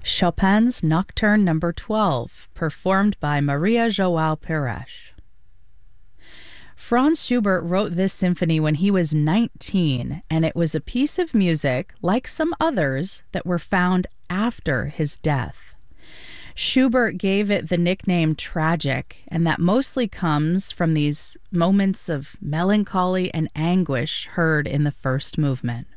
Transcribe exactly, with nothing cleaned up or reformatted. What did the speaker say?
Chopin's Nocturne Number twelve, performed by Maria João Pires. Franz Schubert wrote this symphony when he was nineteen, and it was a piece of music, like some others, that were found after his death. Schubert gave it the nickname tragic, and that mostly comes from these moments of melancholy and anguish heard in the first movement.